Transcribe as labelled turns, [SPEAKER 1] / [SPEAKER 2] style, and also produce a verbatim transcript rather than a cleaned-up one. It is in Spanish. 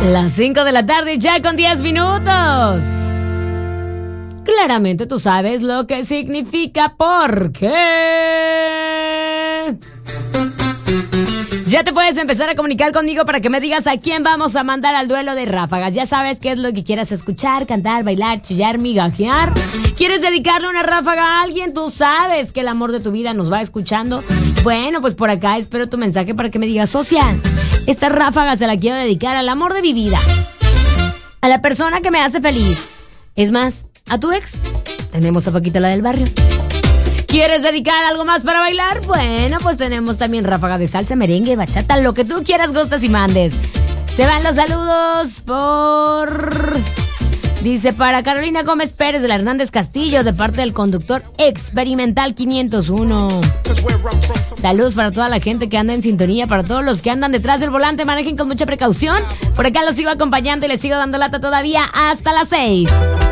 [SPEAKER 1] Las cinco de la tarde ya con diez minutos. Claramente tú sabes lo que significa por qué. Ya te puedes empezar a comunicar conmigo para que me digas a quién vamos a mandar al duelo de ráfagas. Ya sabes qué es lo que quieras escuchar, cantar, bailar, chillar, migajear. ¿Quieres dedicarle una ráfaga a alguien? Tú sabes que el amor de tu vida nos va escuchando. Bueno, pues por acá espero tu mensaje para que me digas: socia, esta ráfaga se la quiero dedicar al amor de mi vida, a la persona que me hace feliz. Es más, a tu ex. Tenemos a Paquita, la del barrio. ¿Quieres dedicar algo más para bailar? Bueno, pues tenemos también ráfaga de salsa, merengue, bachata, lo que tú quieras, gustas y mandes. Se van los saludos por... Dice, para Carolina Gómez Pérez de la Hernández Castillo, de parte del conductor experimental quinientos uno. Saludos para toda la gente que anda en sintonía, para todos los que andan detrás del volante, manejen con mucha precaución. Por acá los sigo acompañando y les sigo dando lata todavía hasta las seis.